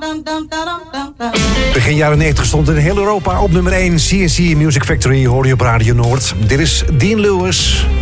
Begin jaren 90 stond in heel Europa op nummer 1. CNC Music Factory hoor je op Radio Noord. Dit is Dean Lewis.